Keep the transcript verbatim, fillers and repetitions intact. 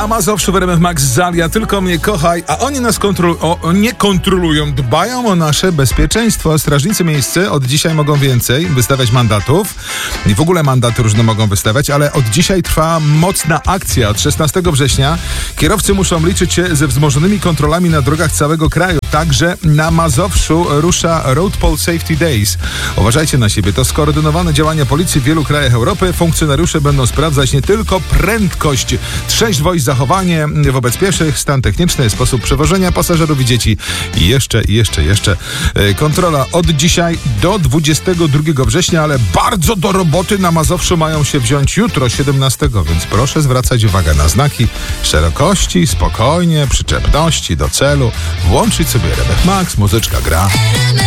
Mazowszu w R M F Max Zalia, tylko mnie kochaj, a oni nas kontrol- o, nie kontrolują, dbają o nasze bezpieczeństwo. Strażnicy miejscy od dzisiaj mogą więcej wystawiać mandatów i w ogóle mandaty różne mogą wystawiać, ale od dzisiaj trwa mocna akcja. Od szesnastego września kierowcy muszą liczyć się ze wzmożonymi kontrolami na drogach całego kraju. Także na Mazowszu rusza Road Pole Safety Days. Uważajcie na siebie, to skoordynowane działania policji w wielu krajach Europy. Funkcjonariusze będą sprawdzać nie tylko prędkość, trzeźwość, zachowanie wobec pieszych, stan techniczny, sposób przewożenia pasażerów i dzieci. I jeszcze, i jeszcze, jeszcze kontrola od dzisiaj do dwudziestego drugiego września, ale bardzo do roboty na Mazowszu mają się wziąć jutro, siedemnastego, więc proszę zwracać uwagę na znaki szerokości, spokojnie, przyczepności do celu, włączyć sobie R M F Max, muzyczka gra.